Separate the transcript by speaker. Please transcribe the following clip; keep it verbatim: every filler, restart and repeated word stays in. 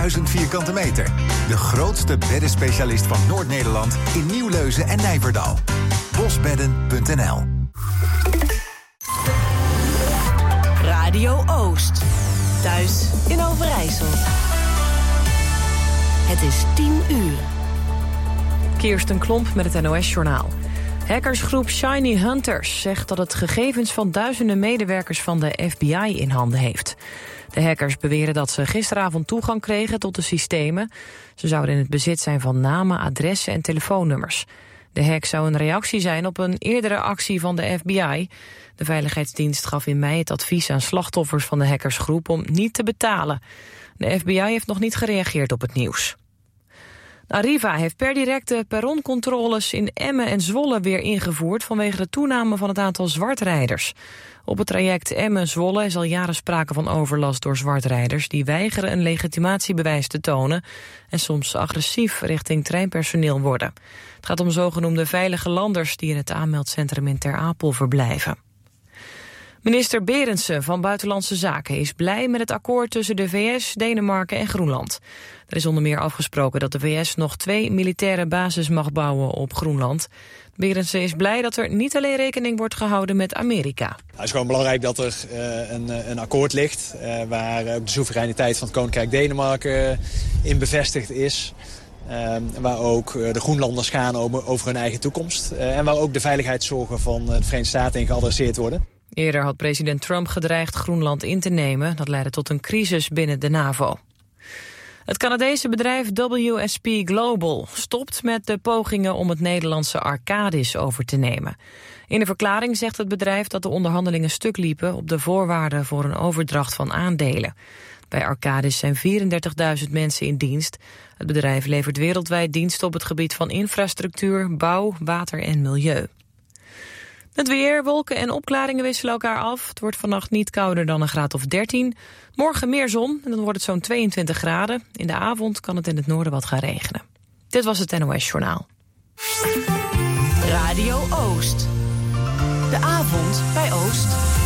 Speaker 1: drieduizend vierkante meter. De grootste beddenspecialist van Noord-Nederland in Nieuwleuzen en Nijverdal. bosbedden punt n l.
Speaker 2: Radio Oost. Thuis in Overijssel. Het is tien uur.
Speaker 3: Kirsten Klomp met het N O S-journaal. Hackersgroep Shiny Hunters zegt dat het gegevens van duizenden medewerkers van de F B I in handen heeft. De hackers beweren dat ze gisteravond toegang kregen tot de systemen. Ze zouden in het bezit zijn van namen, adressen en telefoonnummers. De hack zou een reactie zijn op een eerdere actie van de F B I. De Veiligheidsdienst gaf in mei het advies aan slachtoffers van de hackersgroep om niet te betalen. De F B I heeft nog niet gereageerd op het nieuws. Arriva heeft per direct de perroncontroles in Emmen en Zwolle weer ingevoerd vanwege de toename van het aantal zwartrijders. Op het traject Emmen-Zwolle is al jaren sprake van overlast door zwartrijders die weigeren een legitimatiebewijs te tonen en soms agressief richting treinpersoneel worden. Het gaat om zogenoemde veilige landers die in het aanmeldcentrum in Ter Apel verblijven. Minister Berendsen van Buitenlandse Zaken is blij met het akkoord tussen de V S, Denemarken en Groenland. Er is onder meer afgesproken dat de V S nog twee militaire bases mag bouwen op Groenland. Berendsen is blij dat er niet alleen rekening wordt gehouden met Amerika.
Speaker 4: Het is gewoon belangrijk dat er uh, een, een akkoord ligt uh, waar ook de soevereiniteit van het Koninkrijk Denemarken in bevestigd is. Uh, waar ook uh, de Groenlanders gaan over, over hun eigen toekomst. Uh, en waar ook de veiligheidszorgen van de Verenigde Staten in geadresseerd worden.
Speaker 3: Eerder had president Trump gedreigd Groenland in te nemen. Dat leidde tot een crisis binnen de NAVO. Het Canadese bedrijf W S P Global stopt met de pogingen om het Nederlandse Arcadis over te nemen. In een verklaring zegt het bedrijf dat de onderhandelingen stuk liepen op de voorwaarden voor een overdracht van aandelen. Bij Arcadis zijn vierendertigduizend mensen in dienst. Het bedrijf levert wereldwijd diensten op het gebied van infrastructuur, bouw, water en milieu. Het weer, wolken en opklaringen wisselen elkaar af. Het wordt vannacht niet kouder dan een graad of dertien. Morgen meer zon en dan wordt het zo'n tweeëntwintig graden. In de avond kan het in het noorden wat gaan regenen. Dit was het N O S-journaal.
Speaker 2: Radio Oost. De avond bij Oost.